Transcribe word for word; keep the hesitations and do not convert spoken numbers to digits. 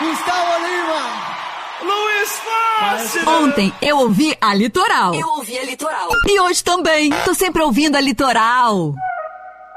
Gustavo Lima. Luiz Fácil. Ontem eu ouvi a Litoral. Eu ouvi a Litoral. E hoje também. Tô sempre ouvindo a Litoral.